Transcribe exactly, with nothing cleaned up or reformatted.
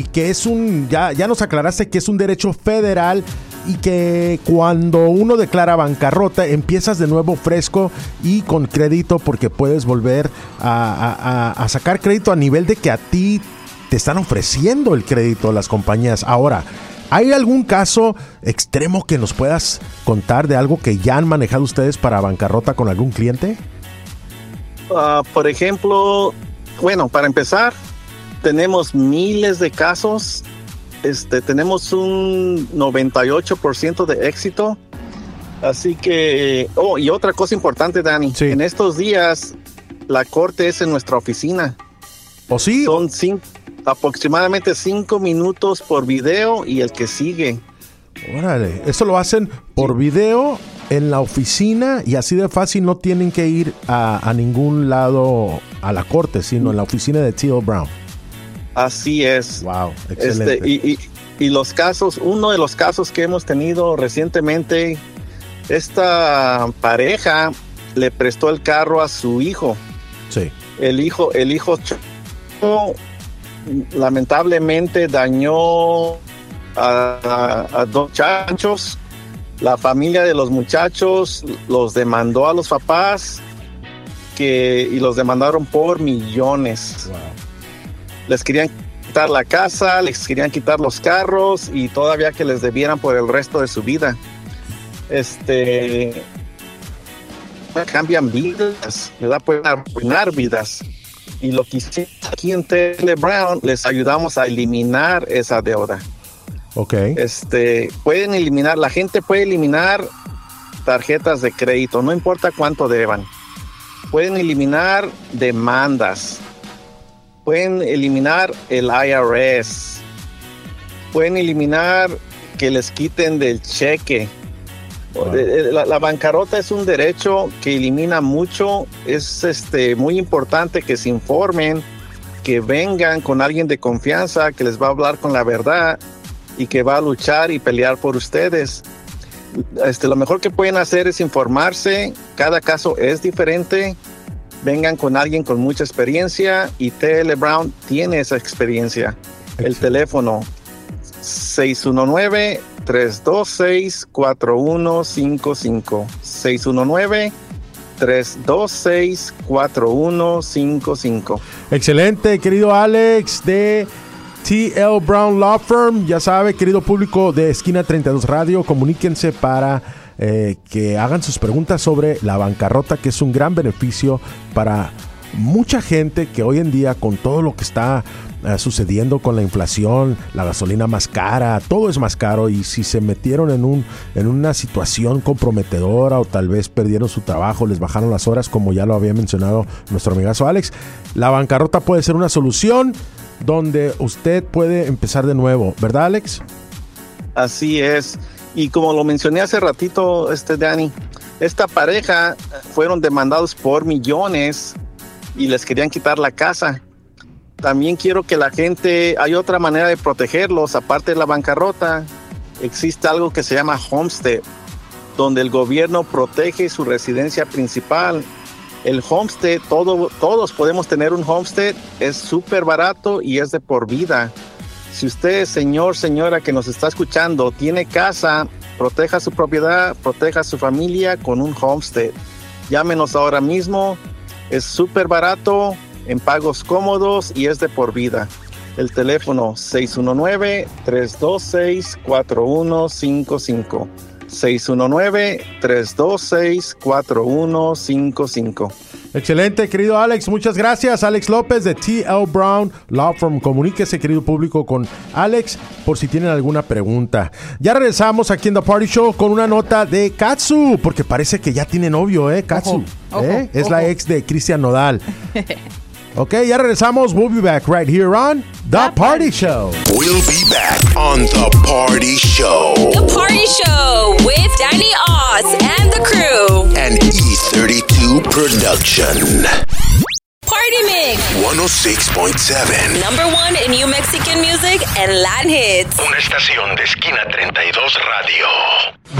y que es un, ya, ya nos aclaraste que es un derecho federal y que cuando uno declara bancarrota empiezas de nuevo fresco y con crédito porque puedes volver a, a, a sacar crédito a nivel de que a ti te están ofreciendo el crédito las compañías. Ahora, ¿hay algún caso extremo que nos puedas contar de algo que ya han manejado ustedes para bancarrota con algún cliente? Uh, por ejemplo, bueno, para empezar, tenemos miles de casos. Este, tenemos un noventa y ocho por ciento de éxito. Así que, oh, y otra cosa importante, Dani, sí. En estos días la corte es en nuestra oficina. ¿O sí? Son cinco, aproximadamente cinco minutos por video y el que sigue. Órale, eso lo hacen por video en la oficina y así de fácil no tienen que ir a, a ningún lado a la corte, sino en la oficina de T L Brown. Así es. Wow, excelente. Este, y, y, y los casos, uno de los casos que hemos tenido recientemente, esta pareja le prestó el carro a su hijo. Sí. El hijo, el hijo lamentablemente dañó a, a, a dos muchachos. La familia de los muchachos los demandó a los papás que, y los demandaron por millones. Wow. Les querían quitar la casa, les querían quitar los carros y todavía que les debieran por el resto de su vida. Este, cambian vidas, ¿verdad? Pueden arruinar vidas. Y lo que hicimos aquí en T L Brown, les ayudamos a eliminar esa deuda. Okay. Este, pueden eliminar, la gente puede eliminar tarjetas de crédito, no importa cuánto deban. Pueden eliminar demandas. Pueden eliminar el I R S. Pueden eliminar que les quiten del cheque. Wow. La, la bancarrota es un derecho que elimina mucho. Es este, muy importante que se informen, que vengan con alguien de confianza que les va a hablar con la verdad y que va a luchar y pelear por ustedes. Este, lo mejor que pueden hacer es informarse. Cada caso es diferente. Vengan con alguien con mucha experiencia y T L Brown tiene esa experiencia. Excelente. El teléfono seis uno nueve, tres dos seis, cuatro uno cinco cinco. seis uno nueve, tres dos seis, cuatro uno cinco cinco. Excelente, querido Alex de T L Brown Law Firm. Ya sabe, querido público de Esquina treinta y dos Radio, comuníquense para Eh, que hagan sus preguntas sobre la bancarrota, que es un gran beneficio para mucha gente que hoy en día, con todo lo que está uh, sucediendo con la inflación, la gasolina más cara, todo es más caro, y si se metieron en un en una situación comprometedora o tal vez perdieron su trabajo, les bajaron las horas, como ya lo había mencionado nuestro amigazo Alex, la bancarrota puede ser una solución donde usted puede empezar de nuevo, ¿verdad, Alex? Así es. Y como lo mencioné hace ratito, este Dani, esta pareja fueron demandados por millones y les querían quitar la casa. También quiero que la gente, hay otra manera de protegerlos, aparte de la bancarrota. Existe algo que se llama homestead, donde el gobierno protege su residencia principal. El homestead, todo, todos podemos tener un homestead, es súper barato y es de por vida. Si usted, señor, señora que nos está escuchando, tiene casa, proteja su propiedad, proteja su familia con un homestead. Llámenos ahora mismo, es súper barato, en pagos cómodos y es de por vida. El teléfono seis uno nueve, tres dos seis, cuatro uno cinco cinco. seis uno nueve, tres dos seis, cuatro uno cinco cinco. Excelente, querido Alex, muchas gracias. Alex López de T L Brown Law Firm. Comuníquese, querido público, con Alex por si tienen alguna pregunta. Ya regresamos aquí en The Party Show con una nota de Katsu, porque parece que ya tiene novio, ¿eh? Katsu, ojo, ¿eh? ojo, es ojo. la ex de Cristian Nodal. Ok, ya regresamos. We'll be back right here on The Party Show. We'll be back on The Party Show. The Party Show with Danny Oz and the crew. An E thirty-two production. Party Mix. one oh six point seven. Number one in New Mexican music and Latin hits. Una estación de Esquina treinta y dos Radio.